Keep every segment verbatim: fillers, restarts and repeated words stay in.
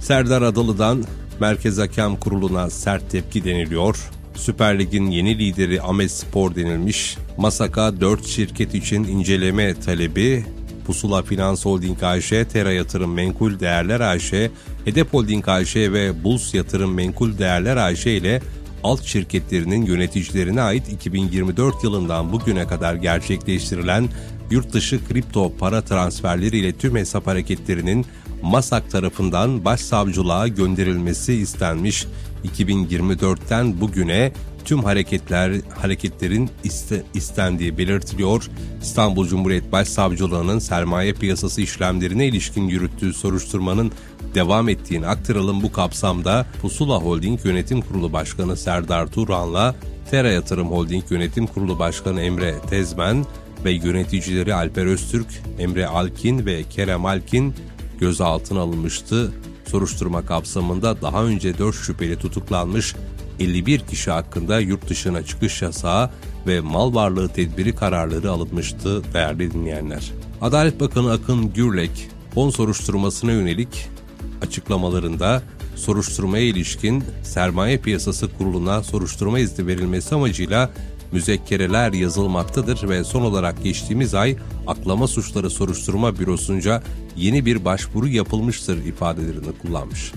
Serdar Adalı'dan Merkez Hakem Kurulu'na sert tepki deniliyor. Süper Lig'in yeni lideri Ahmetspor denilmiş. Masaka dört şirket için inceleme talebi. Pusula Finans Holding A Ş, Tera Yatırım Menkul Değerler A Ş, Hedef Holding A Ş ve Buls Yatırım Menkul Değerler A Ş ile alt şirketlerinin yöneticilerine ait iki bin yirmi dört yılından bugüne kadar gerçekleştirilen yurt dışı kripto para transferleri ile tüm hesap hareketlerinin MASAK tarafından başsavcılığa gönderilmesi istenmiş. iki bin yirmi dörtten bugüne tüm hareketler hareketlerin iste, istendiği belirtiliyor. İstanbul Cumhuriyet Başsavcılığı'nın sermaye piyasası işlemlerine ilişkin yürüttüğü soruşturmanın devam ettiğini aktaralım. Bu kapsamda Pusula Holding Yönetim Kurulu Başkanı Serdar Turan'la Tera Yatırım Holding Yönetim Kurulu Başkanı Emre Tezmen ve yöneticileri Alper Öztürk, Emre Alkin ve Kerem Alkin gözaltına alınmıştı. Soruşturma kapsamında daha önce dört şüpheli tutuklanmış, elli bir kişi hakkında yurt dışına çıkış yasağı ve mal varlığı tedbiri kararları alınmıştı değerli dinleyenler. Adalet Bakanı Akın Gürlek, fon soruşturmasına yönelik açıklamalarında soruşturmaya ilişkin Sermaye Piyasası Kurulu'na soruşturma izni verilmesi amacıyla müzekkereler yazılmaktadır ve son olarak geçtiğimiz ay Aklama Suçları Soruşturma Bürosu'nca yeni bir başvuru yapılmıştır ifadelerini kullanmış.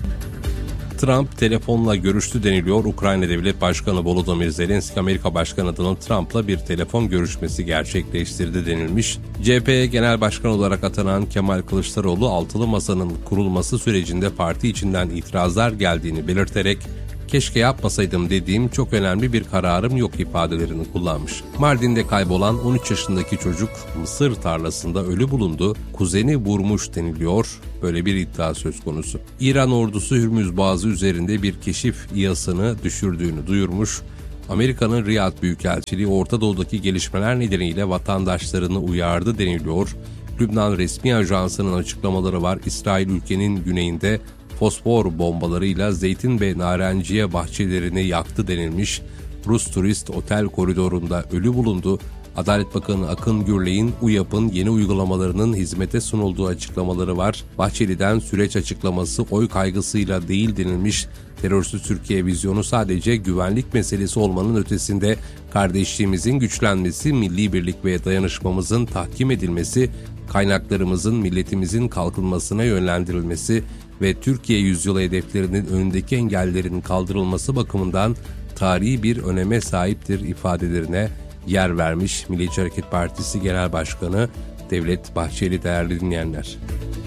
Trump telefonla görüştü deniliyor. Ukrayna Devlet Başkanı Volodymyr Zelenski, Amerika Başkanı Donald Trump'la bir telefon görüşmesi gerçekleştirdi denilmiş. C H P Genel Başkan olarak atanan Kemal Kılıçdaroğlu, altılı masanın kurulması sürecinde parti içinden itirazlar geldiğini belirterek "Keşke yapmasaydım dediğim çok önemli bir kararım yok" ifadelerini kullanmış. Mardin'de kaybolan on üç yaşındaki çocuk mısır tarlasında ölü bulundu, kuzeni vurmuş deniliyor. Böyle bir iddia söz konusu. İran ordusu Hürmüz Boğazı üzerinde bir keşif İHA'sını düşürdüğünü duyurmuş. Amerika'nın Riyad Büyükelçiliği Orta Doğu'daki gelişmeler nedeniyle vatandaşlarını uyardı deniliyor. Lübnan resmi ajansının açıklamaları var. İsrail ülkenin güneyinde fosfor bombalarıyla zeytin ve narenciye bahçelerini yaktı denilmiş. Rus turist otel koridorunda ölü bulundu. Adalet Bakanı Akın Gürlek'in UYAP'ın yeni uygulamalarının hizmete sunulduğu açıklamaları var. Bahçeli'den süreç açıklaması oy kaygısıyla değil denilmiş. Terörsüz Türkiye vizyonu sadece güvenlik meselesi olmanın ötesinde kardeşliğimizin güçlenmesi, milli birlik ve dayanışmamızın tahkim edilmesi, kaynaklarımızın milletimizin kalkınmasına yönlendirilmesi ve Türkiye yüzyılı hedeflerinin önündeki engellerin kaldırılması bakımından tarihi bir öneme sahiptir ifadelerine yer vermiş Milliyetçi Hareket Partisi Genel Başkanı Devlet Bahçeli değerli dinleyenler.